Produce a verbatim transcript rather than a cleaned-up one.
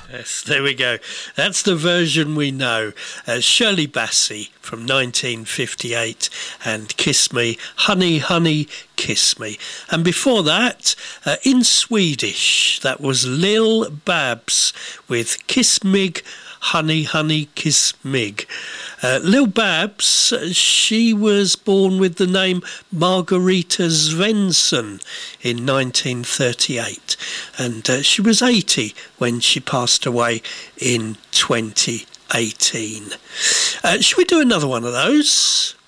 Yes, there we go. That's the version we know. Uh, Shirley Bassey from nineteen fifty-eight and Kiss Me, Honey, Honey, Kiss Me. And before that, uh, in Swedish, that was Lil Babs with Kiss Mig, Honey, Honey, Kiss Mig. Uh, Lil Babs, she was born with the name Margareta Svensson in nineteen thirty-eight, and uh, she was eighty when she passed away in twenty eighteen. Uh, should we do another one of those?